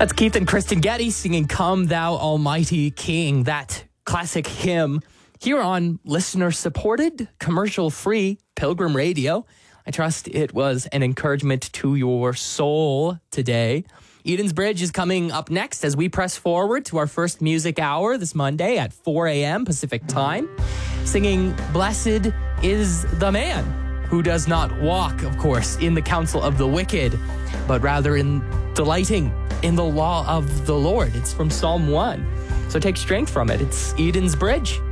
That's Keith and Kristen Getty singing Come Thou Almighty King, that classic hymn here on listener-supported, commercial-free Pilgrim Radio. I trust it was an encouragement to your soul today. Eden's Bridge is coming up next as we press forward to our first music hour this Monday at 4 a.m. Pacific Time, singing Blessed is the Man who does not walk, of course, in the counsel of the wicked, but rather in delighting in the law of the Lord. It's from Psalm 1. So take strength from it. It's Eden's Bridge.